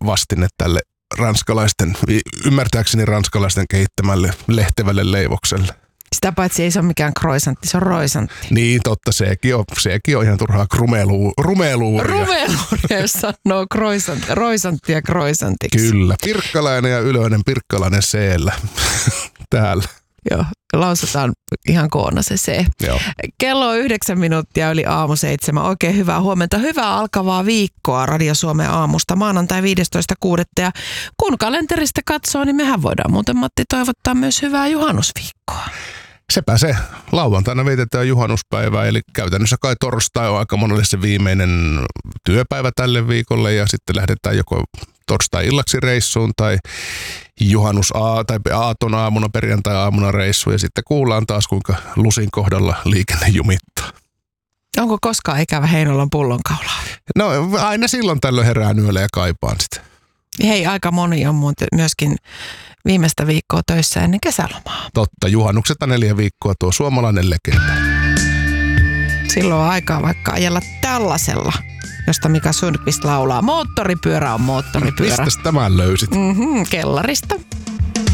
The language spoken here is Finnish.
vastine tälle ymmärtääkseni ranskalaisten kehittämälle lehtevälle leivokselle. Sitä paitsi ei se ole mikään croissantti, se on roisantti. Niin, totta, sekin on ihan turhaa rumeluuria. Rumeluuria, jos sanoo roisanttia croissantiksi. Kyllä, pirkkalainen ja ylöinen pirkkalainen C-llä täällä. Joo, lausutaan ihan koona se C. Joo. Kello on 9 minuuttia yli aamu 7. Oikein hyvää huomenta. Hyvää alkavaa viikkoa Radio Suomen aamusta maanantai 15.6. Ja kun kalenterista katsoo, niin mehän voidaan muuten Matti toivottaa myös hyvää juhannusviikkoa. Sepä se. Lauantaina vietetään juhannuspäivää, eli käytännössä kai torstai on aika monelle se viimeinen työpäivä tälle viikolle ja sitten lähdetään joko torstai-illaksi reissuun tai tai aaton aamuna, perjantai-aamuna reissuun ja sitten kuullaan taas kuinka Lusin kohdalla liikenne jumittaa. Onko koskaan ikävä Heinolan pullonkaulaa? No aina silloin tällöin herään yöllä ja kaipaan sitä. Hei, aika moni on muuten myöskin viimeistä viikkoa töissä ennen kesälomaa. Totta, juhannuksesta 4 viikkoa tuo suomalainen legenda. Silloin on aikaa vaikka ajella tällaisella, josta Mika Sundqvist laulaa. Moottoripyörä on moottoripyörä. Mistäs tämän löysit? Kellarista.